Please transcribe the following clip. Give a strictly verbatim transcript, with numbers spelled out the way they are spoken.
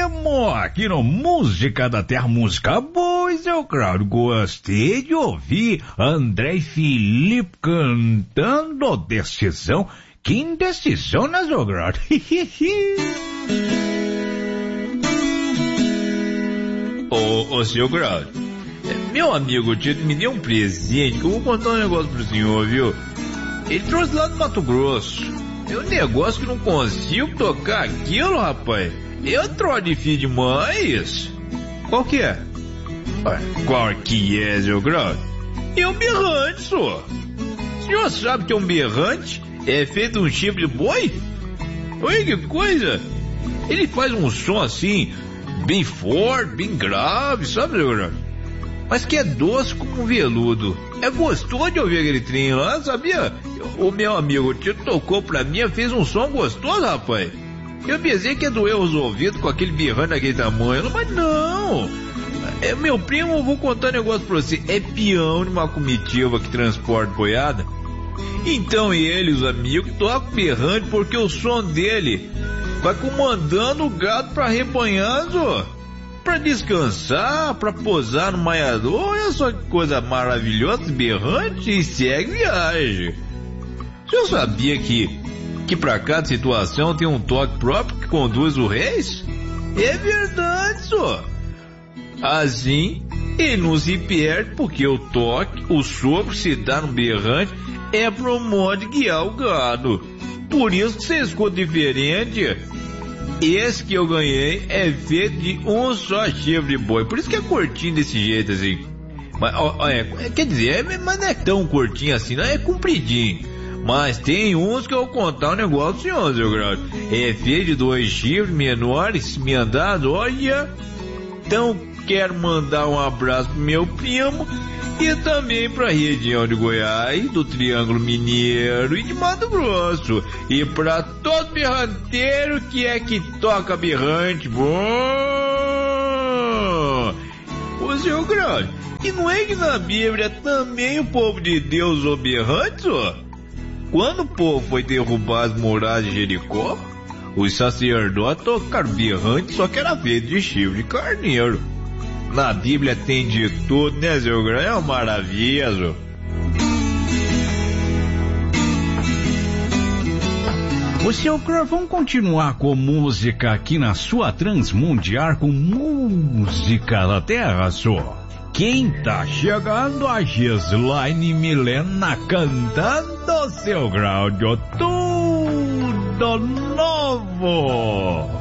primo, aqui no Música da Terra, música boa, seu Claudio. Gostei de ouvir André e Felipe cantando Decisão. Que indecisão, né, seu Claudio? Ô, ô, seu Claudio, meu amigo Tito me deu um presente que eu vou contar um negócio pro senhor, viu? Ele trouxe lá do Mato Grosso. É um negócio que não consigo tocar aquilo, rapaz. Eu troço de filho de mãe. Qual que é? Ué, qual que é, seu Claudio? É um berrante, só. O senhor sabe que é um berrante? É feito de um chifre de boi? Olha que coisa. Ele faz um som assim, bem forte, bem grave, sabe, seu Claudio? Mas que é doce como um veludo. É gostoso de ouvir aquele trem lá, sabia? O meu amigo Tito tocou pra mim, fez um som gostoso, rapaz. Eu pensei que ia doer os ouvidos com aquele berrando daquele tamanho, mas não. É, meu primo, eu vou contar um negócio pra você. É peão de uma comitiva que transporta boiada. Então ele, os amigos, tocam berrante porque o som dele vai comandando o gado pra rebanhar, ó. Pra descansar, pra posar no maiador. Olha só que coisa maravilhosa, berrante, e segue viagem. Você sabia que, que pra cada situação tem um toque próprio que conduz o reis? É verdade, só. Assim, ele não se perde porque o toque, o sopro se dá no berrante, é pro modo de guiar o gado. Por isso que você escuta diferente. Esse que eu ganhei é feito de um só chifre de boi. Por isso que é curtinho desse jeito assim. Mas, ó, ó, é, quer dizer, é, mas não é tão curtinho assim, não é compridinho. Mas tem uns que eu vou contar um negócio, senhor, seu grau. É feito de dois chifres menores, meandados, olha. Então quero mandar um abraço pro meu primo e também pra região de Goiás, do Triângulo Mineiro e de Mato Grosso. E pra todo berranteiro que é que toca berrante. Bom! Ô, seu grande, e não é que na Bíblia também o povo de Deus usou berrantes, ó? Quando o povo foi derrubar as muralhas de Jericó, os sacerdotes tocaram berrante, só que era feito de chifre de carneiro. Na Bíblia tem de tudo, né, seu grande? É uma maravilha, senhor. Ô, seu Clóvis, vamos continuar com música aqui na sua Transmundial, com Música da Terra, só. Quem tá chegando? A Gislaine Milena cantando, seu Cláudio, tudo novo.